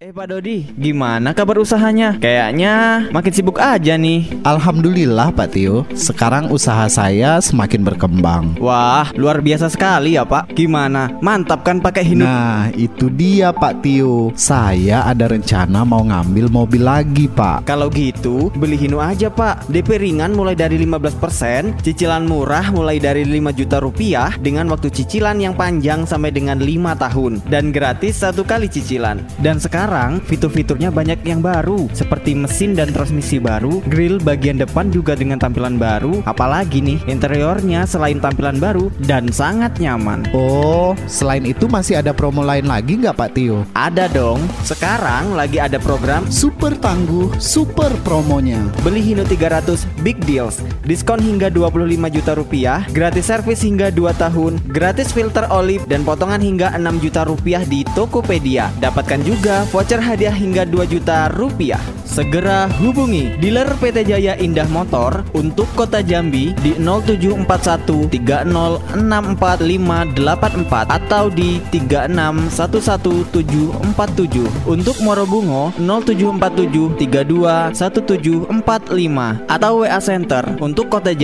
Pak Dodi, gimana kabar usahanya? Kayaknya makin sibuk aja nih. Alhamdulillah Pak Tio, sekarang usaha saya semakin berkembang. Wah, luar biasa sekali ya Pak. Gimana? Mantap kan pakai Hino? Nah, itu dia Pak Tio. Saya ada rencana mau ngambil mobil lagi Pak. Kalau gitu, beli Hino aja Pak. DP ringan mulai dari 15%, cicilan murah mulai dari 5 juta rupiah dengan waktu cicilan yang panjang sampai dengan 5 tahun dan gratis 1 kali cicilan. Dan sekarang fitur-fiturnya banyak yang baru, seperti mesin dan transmisi baru, grill bagian depan juga dengan tampilan baru. Apalagi nih, interiornya selain tampilan baru dan sangat nyaman. Oh, selain itu masih ada promo lain lagi nggak Pak Tio? Ada dong, sekarang lagi ada program Super tangguh, super promonya. Beli Hino 300 Big Deals, diskon hingga 25 juta rupiah, gratis servis hingga 2 tahun, gratis filter oli dan potongan hingga 6 juta rupiah di Tokopedia. Dapatkan juga voucher hadiah hingga 2 juta rupiah. Segera hubungi dealer PT Jaya Indah Motor untuk Kota Jambi di 0741 3064584 atau di 3611747. Untuk Morobungo 0747 321745 atau WA Center untuk Kota Jambi